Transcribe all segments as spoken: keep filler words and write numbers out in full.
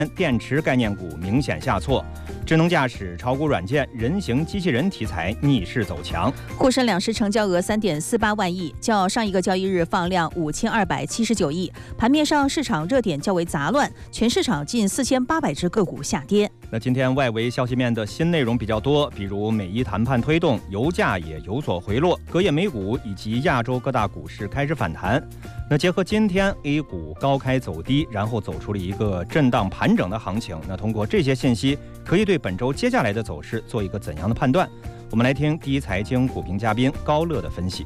电池概念股明显下挫，智能驾驶、炒股软件、人形机器人题材逆势走强。 沪深两市成交额三点四八万亿，较上一个交易日放量五千二百七十九亿。盘面上，市场热点较为杂乱，全市场近四千八百只个股下跌。 那今天外围消息面的新内容比较多，比如美伊谈判推动，油价也有所回落，隔夜美股以及亚洲各大股市开始反弹。那结合今天 A 股高开走低，然后走出了一个震荡盘整的行情，那通过这些信息，可以对本周接下来的走势做一个怎样的判断？我们来听第一财经股评嘉宾高乐的分析。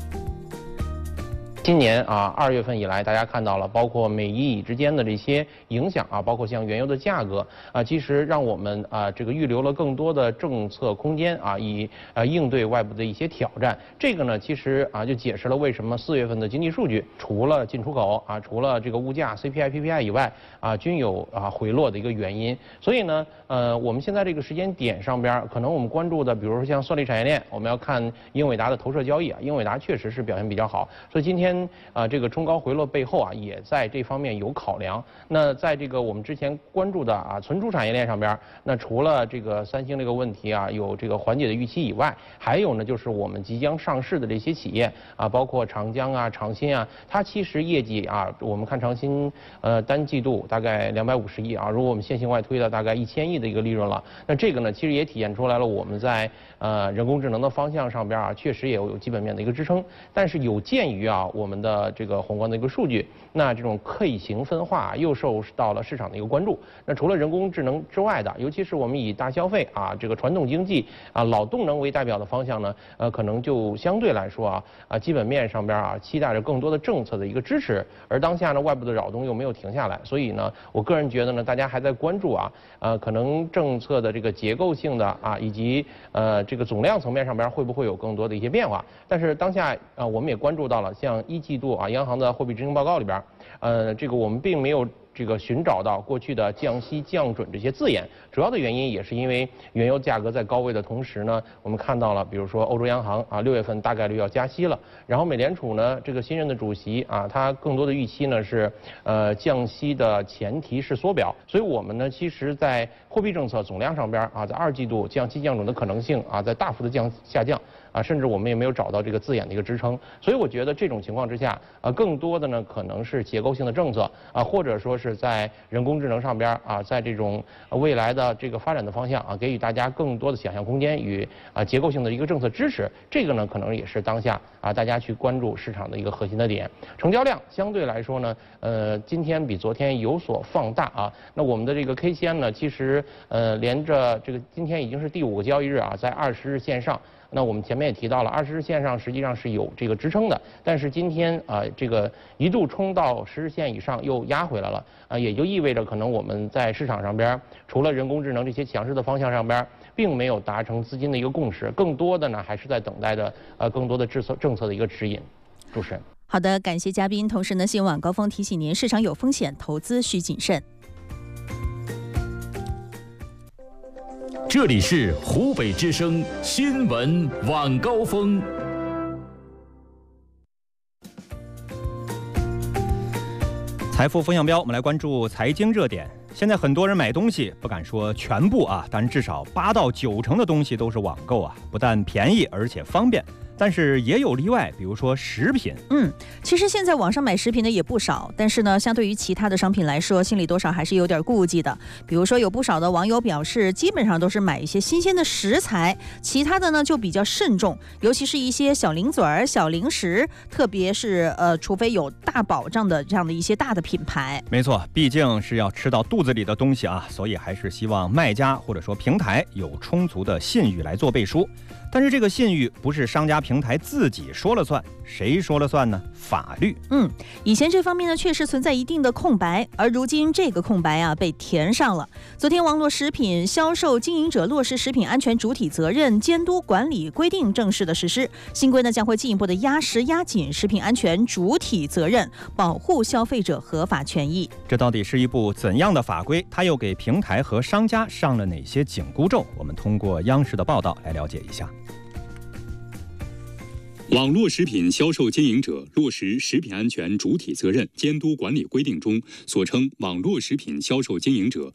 今年啊，二月份以来，大家看到了，包括美伊之间的这些影响啊，包括像原油的价格啊，其实让我们啊这个预留了更多的政策空间啊，以呃应对外部的一些挑战。这个呢，其实啊就解释了为什么四月份的经济数据除了进出口啊，除了这个物价 C P I、P P I 以外啊，均有啊回落的一个原因。所以呢，呃，我们现在这个时间点上边，可能我们关注的，比如说像算力产业链，我们要看英伟达的投射交易啊，英伟达确实是表现比较好，所以今天。啊，这个冲高回落背后啊，也在这方面有考量。那在这个我们之前关注的啊存储产业链上边，那除了这个三星这个问题啊有这个缓解的预期以外，还有呢就是我们即将上市的这些企业啊，包括长江啊、长鑫啊，它其实业绩啊，我们看长鑫呃单季度大概两百五十亿啊，如果我们线性外推的大概一千亿的一个利润了。那这个呢，其实也体现出来了我们在呃人工智能的方向上边啊，确实也有有基本面的一个支撑。但是有鉴于啊我们的这个宏观的一个数据，那这种 K 型分化又受到了市场的一个关注。那除了人工智能之外的，尤其是我们以大消费啊这个传统经济啊老动能为代表的方向呢，呃可能就相对来说啊啊基本面上边啊期待着更多的政策的一个支持。而当下呢外部的扰动又没有停下来，所以呢我个人觉得呢大家还在关注啊呃可能政策的这个结构性的啊以及呃这个总量层面上边会不会有更多的一些变化。但是当下啊我们也关注到了像一季度啊，央行的货币执行报告里边，呃，这个我们并没有这个寻找到过去的降息、降准这些字眼。主要的原因也是因为原油价格在高位的同时呢，我们看到了，比如说欧洲央行啊，六月份大概率要加息了。然后美联储呢，这个新任的主席啊，他更多的预期呢是，呃，降息的前提是缩表。所以我们呢，其实在货币政策总量上边啊，在二季度降息降准的可能性啊，在大幅的降下降。啊，甚至我们也没有找到这个字眼的一个支撑，所以我觉得这种情况之下，啊，更多的呢可能是结构性的政策啊，或者说是在人工智能上边啊，在这种未来的这个发展的方向啊，给予大家更多的想象空间与啊结构性的一个政策支持，这个呢可能也是当下啊大家去关注市场的一个核心的点。成交量相对来说呢，呃，今天比昨天有所放大啊，那我们的这个 K 线呢，其实呃连着这个今天已经是第五个交易日啊，在二十日线上。那我们前面也提到了，二十日线上实际上是有这个支撑的，但是今天啊、呃，这个一度冲到十日线以上又压回来了，啊、呃，也就意味着可能我们在市场上边，除了人工智能这些强势的方向上边，并没有达成资金的一个共识，更多的呢还是在等待着呃更多的政策政策的一个指引。主持人， 好的，感谢嘉宾。同时呢，新闻晚高峰提醒您，市场有风险，投资需谨慎。 这里是湖北之声新闻晚高峰。 财富风向标，我们来关注财经热点。现在很多人买东西，不敢说全部啊，但至少八到九成的东西都是网购啊，不但便宜，而且方便。但是也有例外，比如说食品。 嗯，其实现在网上买食品的也不少，但是呢，相对于其他的商品来说，心里多少还是有点顾忌的。比如说，有不少的网友表示，基本上都是买一些新鲜的食材，其他的呢就比较慎重，尤其是一些小零嘴儿、小零食，特别是呃，除非有大保障的这样的一些大的品牌。 没错，毕竟是要吃到肚子里的东西啊，所以还是希望卖家或者说平台有充足的信誉来做背书。但是这个信誉不是商家平台自己说了算，谁说了算呢？法律。 嗯，以前这方面呢确实存在一定的空白，而如今这个空白啊被填上了。昨天，网络食品销售经营者落实食品安全主体责任监督管理规定正式的实施，新规呢将会进一步的压实压紧食品安全主体责任，保护消费者合法权益。 这到底是一部怎样的法规？它又给平台和商家上了哪些紧箍咒？我们通过央视的报道来了解一下。 网络食品销售经营者落实食品安全主体责任监督管理规定中所称网络食品销售经营者